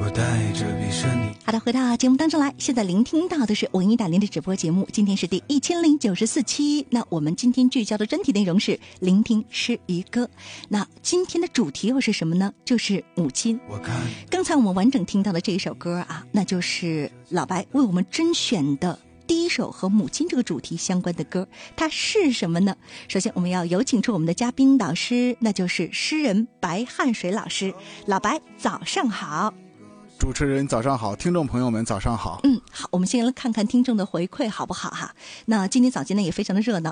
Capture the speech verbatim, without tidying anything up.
我带着笔身影。 好的，回到节目当中来，现在聆听到的是文艺大连的直播节目，今天是第一千零九十四期。那我们今天聚焦的专题内容是聆听诗与歌。那今天的主题又是什么呢？就是母亲。 我看刚才我们完整听到的这一首歌啊，那就是老白为我们甄选的第一首和母亲这个主题相关的歌，它是什么呢？首先我们要有请出我们的嘉宾导师，那就是诗人白汉水老师。老白早上好。 主持人早上好，听众朋友们早上好。 嗯，好，我们先来看看听众的回馈好不好哈？那今天早间呢也非常的热闹，